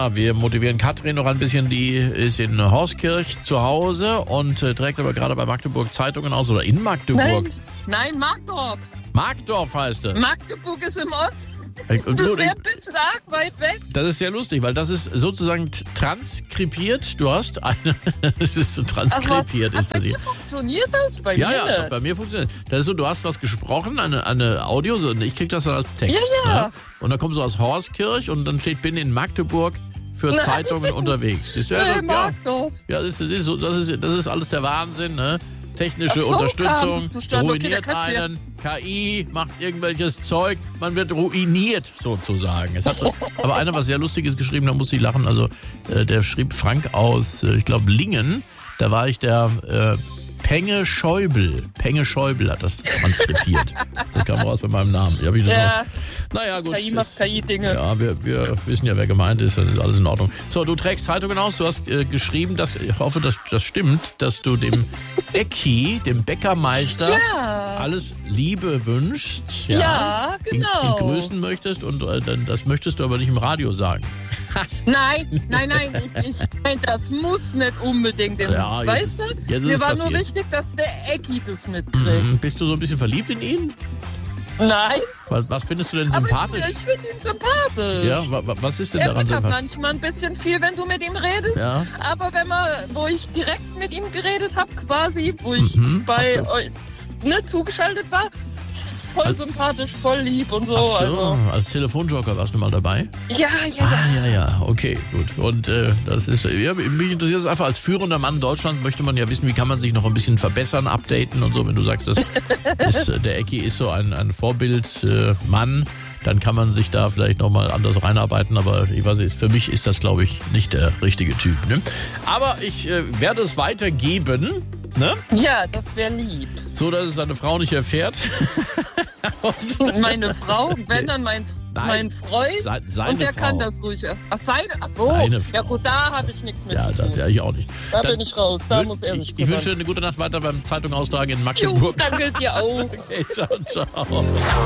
Ja, wir motivieren Katrin noch ein bisschen. Die ist in Horskirch zu Hause und trägt aber gerade bei Magdeburg Zeitungen aus. Oder in Magdeburg? Nein, Markdorf. Markdorf heißt es. Magdeburg ist im Osten. Und Das wäre ein bisschen arg weit weg. das ist sehr lustig, weil das ist sozusagen transkribiert. Du hast eine. Es ist transkribiert. Ist bei das dir funktioniert das? Bei ja, mir ja, nicht. bei mir funktioniert das. Das ist so, du hast was gesprochen, eine Audio, und ich krieg das dann als Text. Ja. Ne? Und dann kommst du aus Horskirch und dann steht, bin in Magdeburg für Zeitungen unterwegs. Siehst du, Markdorf. ja, das ist alles der Wahnsinn, ne? Technische Ach so, Unterstützung okay, ruiniert einen, KI macht irgendwelches Zeug, man wird ruiniert sozusagen. Es hat aber einer was sehr Lustiges geschrieben, da muss ich lachen, also der schrieb Frank aus, ich glaube Lingen, da war ich der Penge Schäuble hat das transkribiert. Das kam raus bei meinem Namen. Wie hab ich das noch? Naja, gut. KI macht KI-Dinge. Ja, wir wissen ja, wer gemeint ist, dann ist alles in Ordnung. So, du trägst Zeitungen aus, du hast geschrieben, ich hoffe, dass das stimmt, dass du dem Ecki, dem Bäckermeister, alles Liebe wünschst. Ja, genau. Ihn grüßen möchtest und das möchtest du aber nicht im Radio sagen. Nein, ich meine, das muss nicht unbedingt. Weißt du? Mir war nur wichtig, dass der Ecki das mitkriegt. Bist du so ein bisschen verliebt in ihn? Nein. Was findest du denn sympathisch? Aber ich finde ihn sympathisch. Ja, was ist denn daran sympathisch? Er sympathisch? manchmal ein bisschen viel, wenn du mit ihm redest. Ja. Aber wo ich direkt mit ihm geredet habe, quasi, wo ich bei euch zugeschaltet war, voll sympathisch, voll lieb und so. Ach so, also. als Telefonjoker warst du mal dabei? Ja. Ja, okay, gut. Und das ist, mich interessiert es einfach, als führender Mann Deutschlands möchte man ja wissen, wie kann man sich noch ein bisschen verbessern, updaten und so. Wenn du sagst, der Ecki ist so ein Vorbildmann, dann kann man sich da vielleicht nochmal anders reinarbeiten. Aber ich weiß nicht, für mich ist das, glaube ich, nicht der richtige Typ. Ne? Aber ich werde es weitergeben. Ne? Ja, das wäre lieb. So, dass es seine Frau nicht erfährt. Meine Frau, wenn dann mein Freund. Seine und der Frau. kann das ruhig. Ach so. Seine Frau. Ja gut, da habe ich nichts mit Ja, zu das tun. ja ich auch nicht. Da bin ich raus, da muss er sich Ich wünsche dir eine gute Nacht weiter beim Zeitung austragen in Magdeburg. Jo, danke dir auch. Okay, ciao.